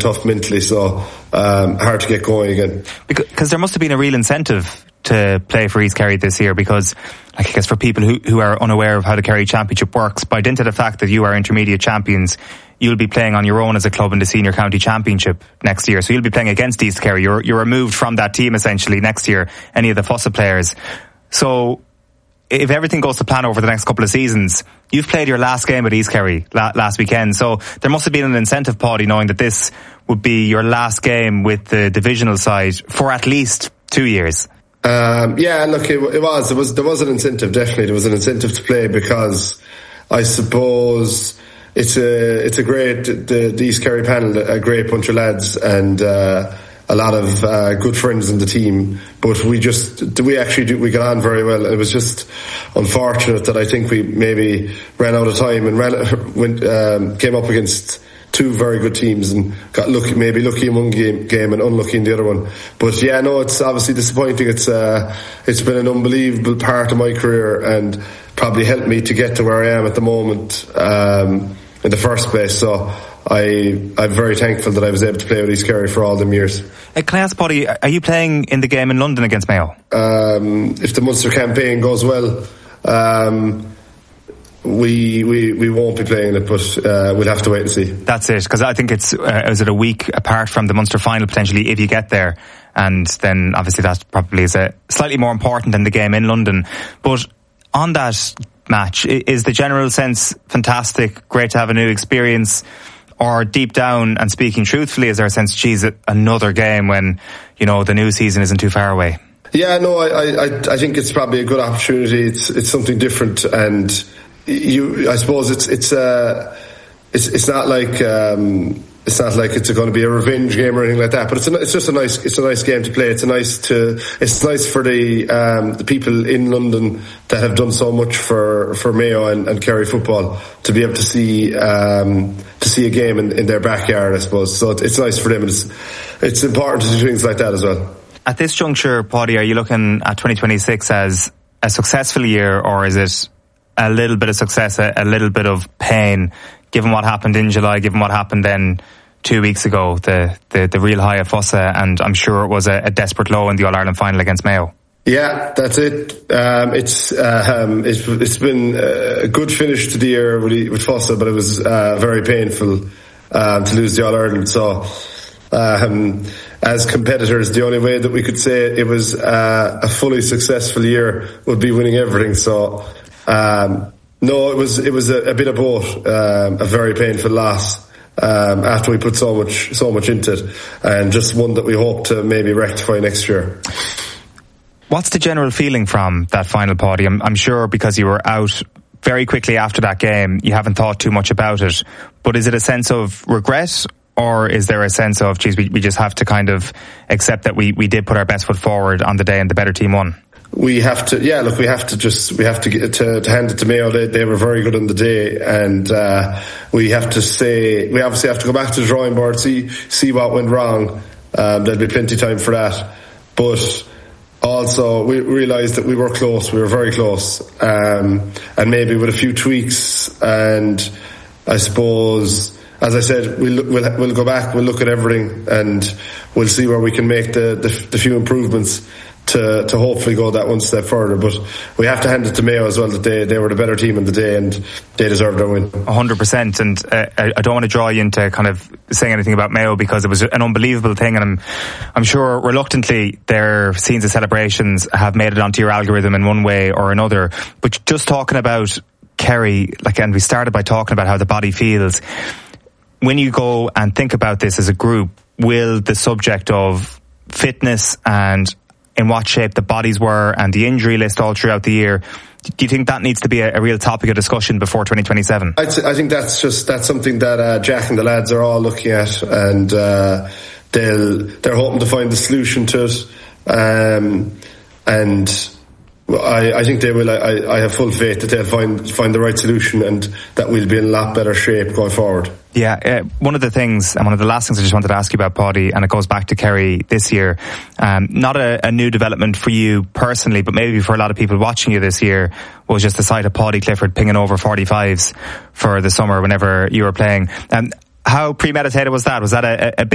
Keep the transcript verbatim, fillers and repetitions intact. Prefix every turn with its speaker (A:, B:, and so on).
A: tough mentally, so um, hard to get going again.
B: Because there must have been a real incentive to play for East Kerry this year, because like, I guess for people who, who are unaware of how the Kerry Championship works, by dint of the fact that you are intermediate champions, you'll be playing on your own as a club in the Senior County Championship next year. So you'll be playing against East Kerry. You're, you're removed from that team essentially next year, any of the Fossa players. So if everything goes to plan over the next couple of seasons, you've played your last game at East Kerry la- last weekend. So there must have been an incentive, Paddy, knowing that this would be your last game with the divisional side for at least two years.
A: Um, yeah, look, it, it was, there was, there was an incentive, definitely. There was an incentive to play, because I suppose it's a, it's a great, the, the East Kerry panel, a great bunch of lads, and, uh, a lot of, uh, good friends in the team, but we just, we actually do, we got on very well. It was just unfortunate that I think we maybe ran out of time and ran, went, um, came up against two very good teams and got lucky, maybe lucky in one game, game and unlucky in the other one. But yeah, no, it's obviously disappointing. It's uh, it's been an unbelievable part of my career and probably helped me to get to where I am at the moment um, in the first place. So I, I'm very thankful that I was able to play with East Kerry for all them years.
B: Uh, can I ask, Paddy, are you playing in the game in London against Mayo?
A: Um, if the Munster campaign goes well, um, We, we we won't be playing it, but uh, we'll have to wait and see.
B: That's it, because I think it's uh, is it a week apart from the Munster final potentially if you get there, and then obviously that probably is a slightly more important than the game in London. But on that match, is the general sense fantastic, great to have a new experience, or deep down and speaking truthfully, is there a sense, geez, another game when you know the new season isn't too far away?
A: Yeah, no, I I I think it's probably a good opportunity. It's it's something different, and you, I suppose it's it's uh it's it's not like um it's not like it's going to be a revenge game or anything like that. But it's a, it's just a nice it's a nice game to play. It's a nice to it's nice for the um the people in London that have done so much for for Mayo and, and Kerry football to be able to see um to see a game in, in their backyard, I suppose. So it's nice for them, and it's it's important to do things like that as well.
B: At this juncture, Paddy, are you looking at twenty twenty-six as a successful year, or is it a little bit of success, a, a little bit of pain, given what happened in July, given what happened then two weeks ago, the, the, the real high of Fossa, and I'm sure it was a, a desperate low in the All-Ireland final against Mayo?
A: Yeah, that's it. Um, it's, uh, um, it's, it's been a good finish to the year with, with Fossa, but it was, uh, very painful, um, to lose the All-Ireland. So, um, as competitors, the only way that we could say it was, uh, a fully successful year would be winning everything. So, Um, no, it was it was a, a bit of both. Um, a very painful loss um, after we put so much so much into it, and just one that we hope to maybe rectify next year.
B: What's the general feeling from that final, Paddy? I'm, I'm sure because you were out very quickly after that game, you haven't thought too much about it. But is it a sense of regret, or is there a sense of, geez, we, we just have to kind of accept that we, we did put our best foot forward on the day and the better team won?
A: We have to, yeah, look, we have to just, we have to get to, to hand it to Mayo. They, they were very good on the day, and, uh, we have to say, we obviously have to go back to the drawing board, see, see what went wrong. Um, there'll be plenty of time for that. But also, we realised that we were close, we were very close. Um, and maybe with a few tweaks, and I suppose, as I said, we'll, we'll, we'll go back, we'll look at everything, and we'll see where we can make the, the, the few improvements to to hopefully go that one step further. But we have to hand it to Mayo as well, that they, they were the better team in the day, and they deserved their win.
B: one hundred percent. And uh, I don't want to draw you into kind of saying anything about Mayo, because it was an unbelievable thing, and I'm I'm sure reluctantly their scenes of celebrations have made it onto your algorithm in one way or another. But just talking about Kerry, like, and we started by talking about how the body feels. When you go and think about this as a group, will the subject of fitness and in what shape the bodies were and the injury list all throughout the year, do you think that needs to be a, a real topic of discussion before twenty twenty-seven?
A: I, th- I think that's just that's something that uh, Jack and the lads are all looking at, and uh, they'll they're hoping to find the solution to it. Um, and I, I think they will. I, I have full faith that they'll find find the right solution, and that we'll be in a lot better shape going forward.
B: Yeah, uh, one of the things, and one of the last things I just wanted to ask you about, Paddy, and it goes back to Kerry this year, um, not a, a new development for you personally, but maybe for a lot of people watching you this year, was just the sight of Paddy Clifford pinging over forty-fives for the summer whenever you were playing. Um, how premeditated was that? Was that a, a big